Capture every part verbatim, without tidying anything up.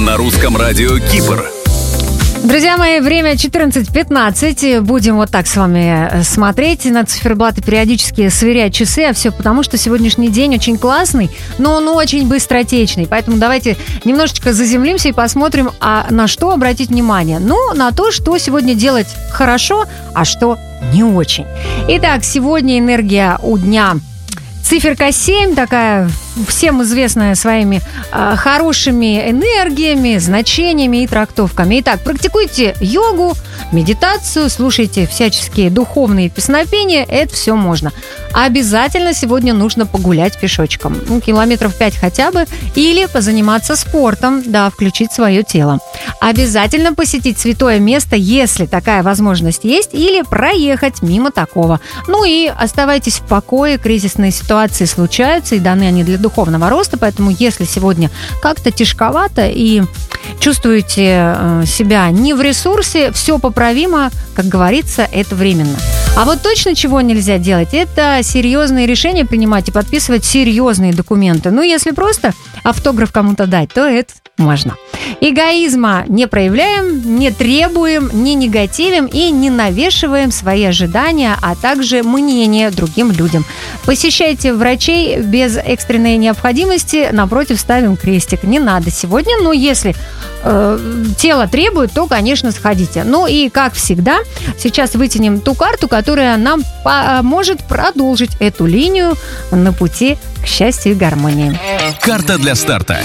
На русском радио Кипр. Друзья мои, время четырнадцать пятнадцать. Будем вот так с вами смотреть на циферблат и периодически сверять часы. А все потому, что сегодняшний день очень классный, но он очень быстротечный. Поэтому давайте немножечко заземлимся и посмотрим, а на что обратить внимание. Ну, на то, что сегодня делать хорошо, а что не очень. Итак, сегодня энергия у дня. Циферка семь, такая всем известная своими э, хорошими энергиями, значениями и трактовками. Итак, практикуйте йогу, медитацию, слушайте всяческие духовные песнопения, это все можно. Обязательно сегодня нужно погулять пешочком, ну, километров пять хотя бы, или позаниматься спортом, да, включить свое тело. Обязательно посетить святое место, если такая возможность есть, или проехать мимо такого. Ну и оставайтесь в покое, кризисные ситуации случаются, и даны они для духовного роста, поэтому если сегодня как-то тяжковато и чувствуете себя не в ресурсе, все поправимо, как говорится, это временно. А вот точно чего нельзя делать, это серьезные решения принимать и подписывать серьезные документы. Ну, если просто автограф кому-то дать, то это можно. Эгоизма не проявляем, не требуем, не негативим и не навешиваем свои ожидания, а также мнение другим людям. Посещайте врачей без экстренной необходимости, напротив ставим крестик. Не надо сегодня, но если э, тело требует, то, конечно, сходите. Ну и, как всегда, сейчас вытянем ту карту, которая нам поможет продолжить эту линию на пути к счастью и гармонии. Карта для старта.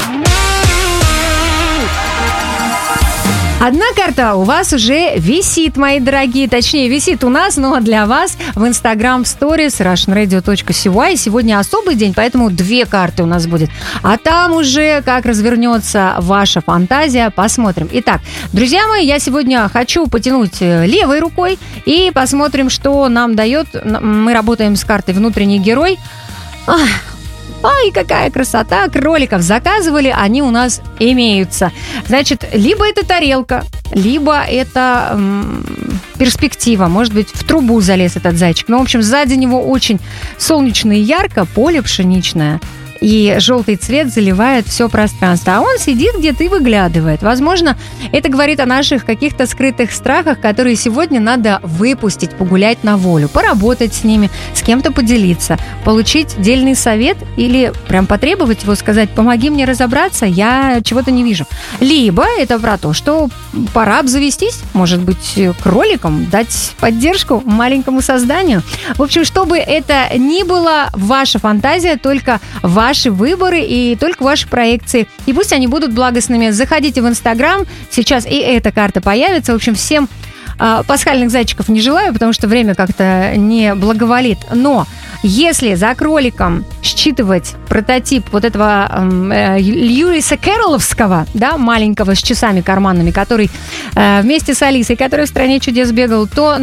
Одна карта у вас уже висит, мои дорогие. Точнее, висит у нас, но для вас в Instagram Stories russian radio точка си уай. Сегодня особый день, поэтому две карты у нас будет. А там уже как развернется ваша фантазия, посмотрим. Итак, друзья мои, я сегодня хочу потянуть левой рукой и посмотрим, что нам дает. Мы работаем с картой «Внутренний герой». Ай, какая красота! Кроликов заказывали, они у нас имеются. Значит, либо это тарелка, либо это м, перспектива. Может быть, в трубу залез этот зайчик. Ну, в общем, сзади него очень солнечно и ярко, поле пшеничное. И желтый цвет заливает все пространство. А он сидит где-то и выглядывает. Возможно, это говорит о наших каких-то скрытых страхах, которые сегодня надо выпустить, погулять на волю, поработать с ними, с кем-то поделиться, получить дельный совет или прям потребовать его, сказать: помоги мне разобраться, я чего-то не вижу. Либо это про то, что пора обзавестись, может быть, кроликом, дать поддержку маленькому созданию. В общем, чтобы это ни было, ваша фантазия, только ваша ваши выборы и только ваши проекции. И пусть они будут благостными. Заходите в Инстаграм. Сейчас и эта карта появится. В общем, всем э, пасхальных зайчиков не желаю, потому что время как-то не благоволит. Но если за кроликом считывать прототип вот этого э, Льюиса Кэрролловского, да, маленького с часами карманными, который э, вместе с Алисой, который в «Стране чудес» бегал, то